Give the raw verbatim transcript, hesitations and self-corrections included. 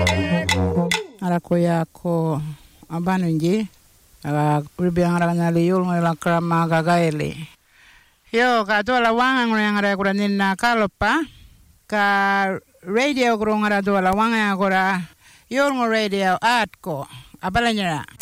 Ara ko ya ko abanunji aga ribiang ara nyali yul ngala krama gagaeli. Yo ka to la wanga ngara kura ninna kalopa ka radio kura ngara to la wanga kura yul ngo radio at ko abalanyara.